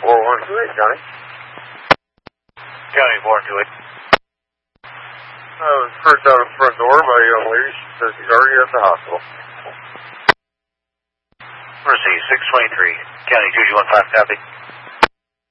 4128, County. County 428. I was first out of the front door by a young lady. She says she's already at the hospital. Mercy 623. County 215, copy.